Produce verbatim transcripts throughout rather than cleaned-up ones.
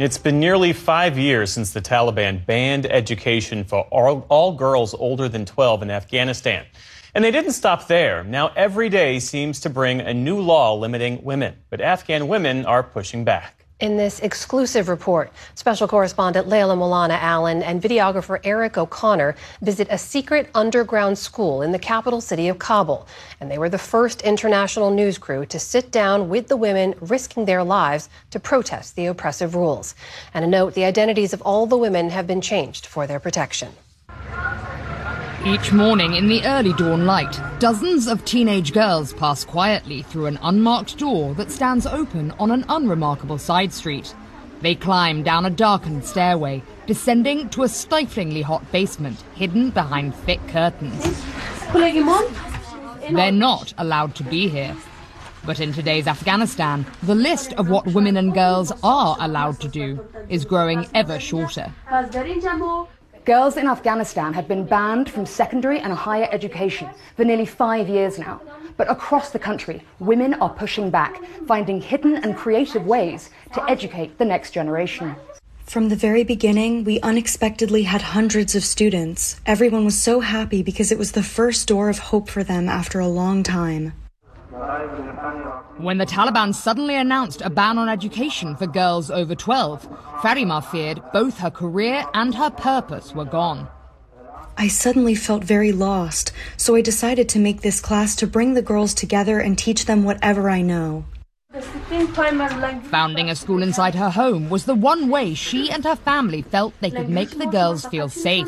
It's been nearly five years since the Taliban banned education for all, all girls older than twelve in Afghanistan. And they didn't stop there. Now every day seems to bring a new law limiting women. But Afghan women are pushing back. In this exclusive report, special correspondent Layla Molana Allen and videographer Eric O'Connor visit a secret underground school in the capital city of Kabul. And they were the first international news crew to sit down with the women risking their lives to protest the oppressive rules. And a note, the identities of all the women have been changed for their protection. Each morning in the early dawn light, dozens of teenage girls pass quietly through an unmarked door that stands open on an unremarkable side street. They climb down a darkened stairway, descending to a stiflingly hot basement hidden behind thick curtains. They're not allowed to be here. But in today's Afghanistan, the list of what women and girls are allowed to do is growing ever shorter. Girls in Afghanistan have been banned from secondary and higher education for nearly five years now. But across the country, women are pushing back, finding hidden and creative ways to educate the next generation. From the very beginning, we unexpectedly had hundreds of students. Everyone was so happy because it was the first door of hope for them after a long time. When the Taliban suddenly announced a ban on education for girls over twelve, Farima feared both her career and her purpose were gone. I suddenly felt very lost, so I decided to make this class to bring the girls together and teach them whatever I know. Founding a school inside her home was the one way she and her family felt they could make the girls feel safe.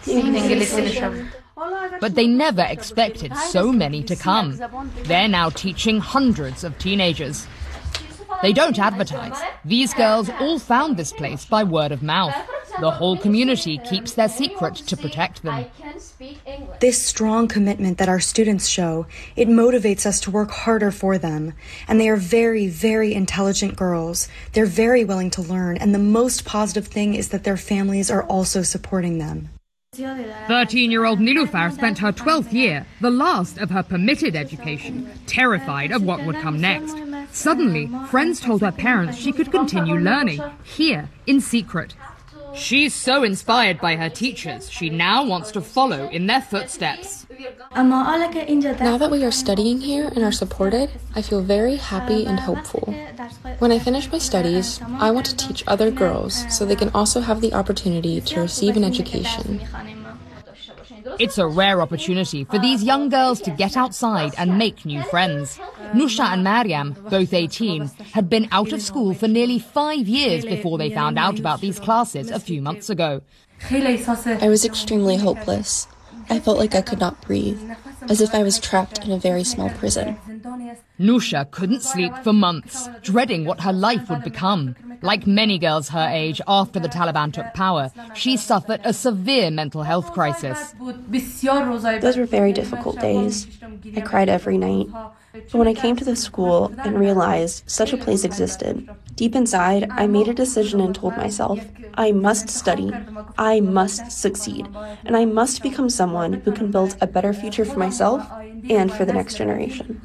But they never expected so many to come. They're now teaching hundreds of teenagers. They don't advertise. These girls all found this place by word of mouth. The whole community keeps their secret to protect them. This strong commitment that our students show, it motivates us to work harder for them. And they are very, very intelligent girls. They're very willing to learn. And the most positive thing is that their families are also supporting them. thirteen-year-old Nilufar spent her twelfth year, the last of her permitted education, terrified of what would come next. Suddenly, friends told her parents she could continue learning, here, in secret. She's so inspired by her teachers, she now wants to follow in their footsteps. Now that we are studying here and are supported, I feel very happy and hopeful. When I finish my studies, I want to teach other girls so they can also have the opportunity to receive an education. It's a rare opportunity for these young girls to get outside and make new friends. Nusha and Mariam, both eighteen, had been out of school for nearly five years before they found out about these classes a few months ago. I was extremely hopeless. I felt like I could not breathe, as if I was trapped in a very small prison. Nusha couldn't sleep for months, dreading what her life would become. Like many girls her age after the Taliban took power, she suffered a severe mental health crisis. Those were very difficult days. I cried every night. But when I came to the school and realized such a place existed, deep inside, I made a decision and told myself, I must study, I must succeed, and I must become someone who can build a better future for myself and for the next generation.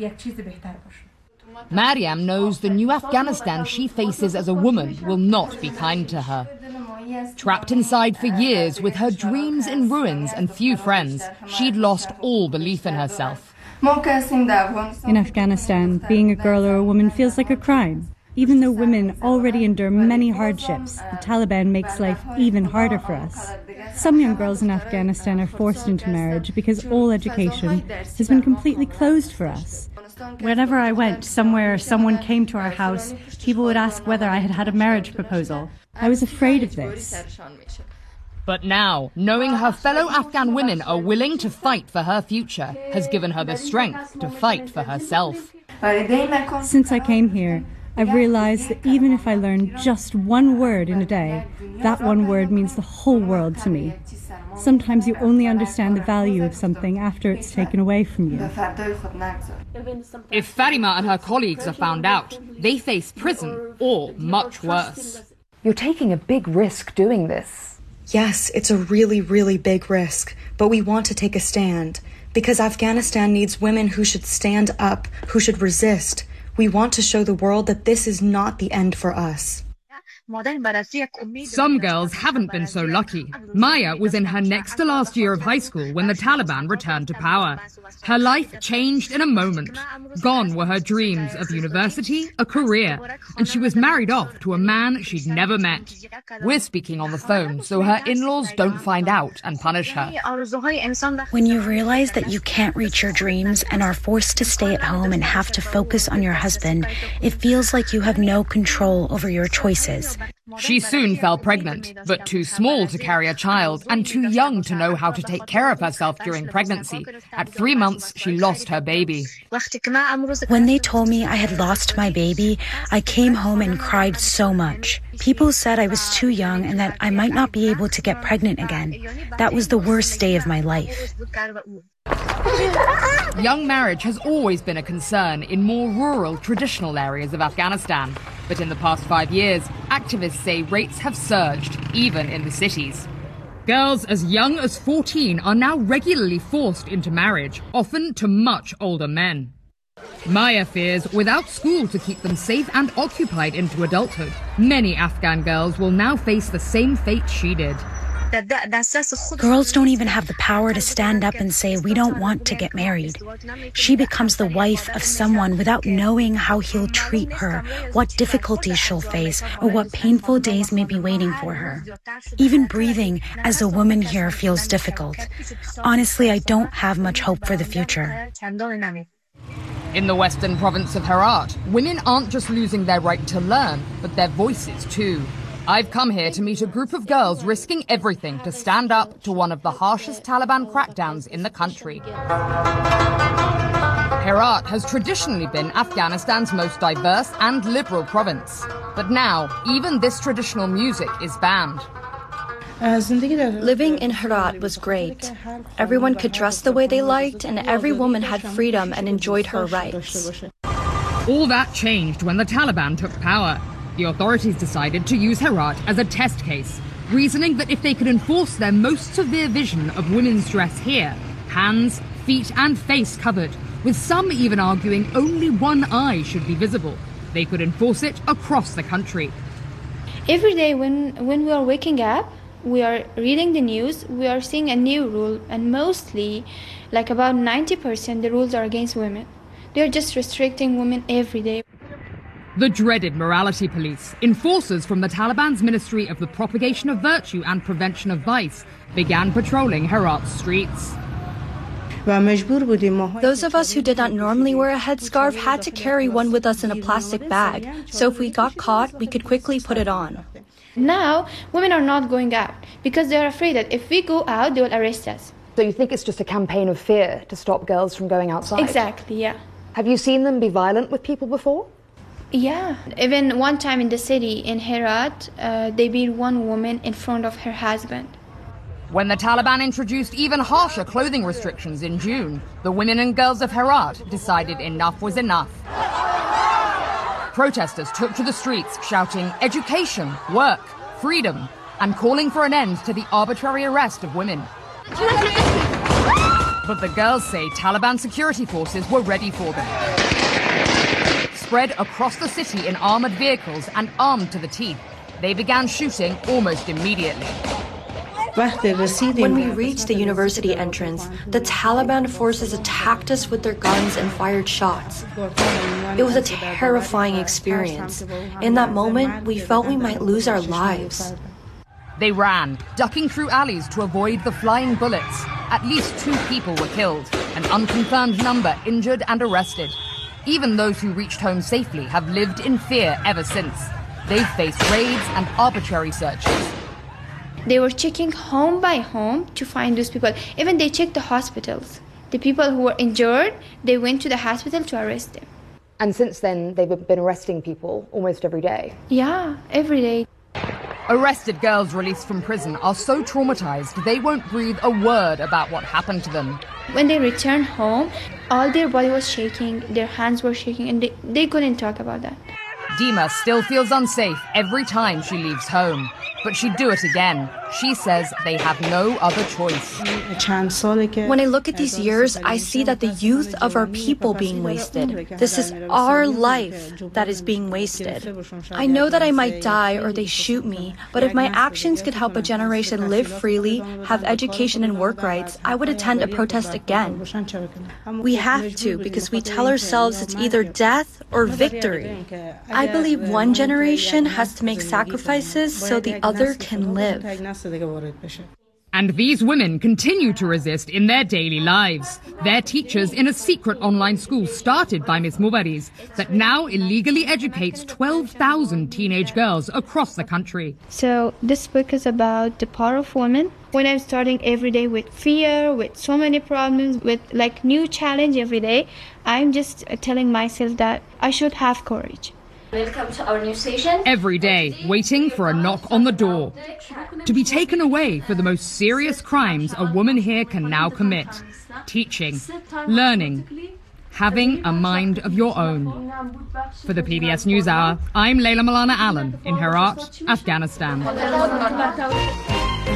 Mariam knows the new Afghanistan she faces as a woman will not be kind to her. Trapped inside for years with her dreams in ruins and few friends, she'd lost all belief in herself. In Afghanistan, being a girl or a woman feels like a crime. Even though women already endure many hardships, the Taliban makes life even harder for us. Some young girls in Afghanistan are forced into marriage because all education has been completely closed for us. Whenever I went somewhere, someone came to our house, people would ask whether I had had a marriage proposal. I was afraid of this. But now, knowing her fellow Afghan women are willing to fight for her future has given her the strength to fight for herself. Since I came here, I've realized that even if I learn just one word in a day, that one word means the whole world to me. Sometimes you only understand the value of something after it's taken away from you. If Farima and her colleagues are found out, they face prison or much worse. You're taking a big risk doing this. Yes, it's a really, really big risk, but we want to take a stand. Because Afghanistan needs women who should stand up, who should resist. We want to show the world that this is not the end for us. Some girls haven't been so lucky. Maya was in her next to last year of high school when the Taliban returned to power. Her life changed in a moment. Gone were her dreams of university, a career, and she was married off to a man she'd never met. We're speaking on the phone so her in-laws don't find out and punish her. When you realize that you can't reach your dreams and are forced to stay at home and have to focus on your husband, it feels like you have no control over your choices. She soon fell pregnant, but too small to carry a child and too young to know how to take care of herself during pregnancy. At three months, she lost her baby. When they told me I had lost my baby, I came home and cried so much. People said I was too young and that I might not be able to get pregnant again. That was the worst day of my life. Young marriage has always been a concern in more rural, traditional areas of Afghanistan. But in the past five years, activists say rates have surged, even in the cities. Girls as young as fourteen are now regularly forced into marriage, often to much older men. Maya fears without school to keep them safe and occupied into adulthood, many Afghan girls will now face the same fate she did. Girls don't even have the power to stand up and say, we don't want to get married. She becomes the wife of someone without knowing how he'll treat her, what difficulties she'll face, or what painful days may be waiting for her. Even breathing as a woman here feels difficult. Honestly, I don't have much hope for the future. In the western province of Herat, women aren't just losing their right to learn, but their voices too. I've come here to meet a group of girls risking everything to stand up to one of the harshest Taliban crackdowns in the country. Herat has traditionally been Afghanistan's most diverse and liberal province. But now, even this traditional music is banned. Living in Herat was great. Everyone could dress the way they liked, and every woman had freedom and enjoyed her rights. All that changed when the Taliban took power. The authorities decided to use Herat as a test case, reasoning that if they could enforce their most severe vision of women's dress here, hands, feet and face covered, with some even arguing only one eye should be visible, they could enforce it across the country. Every day when, when we are waking up, we are reading the news, we are seeing a new rule, and mostly, like about ninety percent, the rules are against women. They are just restricting women every day. The dreaded morality police, enforcers from the Taliban's Ministry of the Propagation of Virtue and Prevention of Vice, began patrolling Herat's streets. Those of us who did not normally wear a headscarf had to carry one with us in a plastic bag, so if we got caught, we could quickly put it on. Now, women are not going out because they are afraid that if we go out, they will arrest us. So you think it's just a campaign of fear to stop girls from going outside? Exactly, yeah. Have you seen them be violent with people before? Yeah. Even one time in the city, in Herat, uh, they beat one woman in front of her husband. When the Taliban introduced even harsher clothing restrictions in June, the women and girls of Herat decided enough was enough. Protesters took to the streets shouting education, work, freedom, and calling for an end to the arbitrary arrest of women. But the girls say Taliban security forces were ready for them. Spread across the city in armored vehicles and armed to the teeth, they began shooting almost immediately. When we reached the university entrance, the Taliban forces attacked us with their guns and fired shots. It was a terrifying experience. In that moment, we felt we might lose our lives. They ran, ducking through alleys to avoid the flying bullets. At least two people were killed, an unconfirmed number injured and arrested. Even those who reached home safely have lived in fear ever since. They've faced raids and arbitrary searches. They were checking home by home to find those people. Even they checked the hospitals. The people who were injured, they went to the hospital to arrest them. And since then, they've been arresting people almost every day? Yeah, every day. Arrested girls released from prison are so traumatized they won't breathe a word about what happened to them. When they returned home, all their body was shaking, their hands were shaking, and they, they couldn't talk about that. Dima still feels unsafe every time she leaves home. but she'd do it again. She says they have no other choice. When I look at these years, I see that the youth of our people being wasted. This is our life that is being wasted. I know that I might die or they shoot me, but if my actions could help a generation live freely, have education and work rights, I would attend a protest again. We have to, because we tell ourselves it's either death or victory. I believe one generation has to make sacrifices so the other can live. And these women continue to resist in their daily lives. They're teachers in a secret online school started by Miz Mubariz that now illegally educates twelve thousand teenage girls across the country. So this book is about the power of women. When I'm starting every day with fear, with so many problems, with like new challenge every day, I'm just telling myself that I should have courage. Welcome to our new station. Every day, waiting for a knock on the door. To be taken away for the most serious crimes a woman here can now commit. Teaching, learning, having a mind of your own. For the P B S NewsHour, I'm Layla Milana Allen in Herat, Afghanistan.